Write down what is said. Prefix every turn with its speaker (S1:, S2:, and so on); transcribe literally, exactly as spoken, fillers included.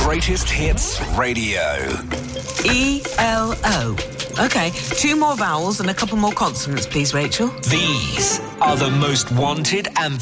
S1: Greatest Hits Radio.
S2: E L O. OK, two more vowels and a couple more consonants, please, Rachel.
S1: These are the most wanted and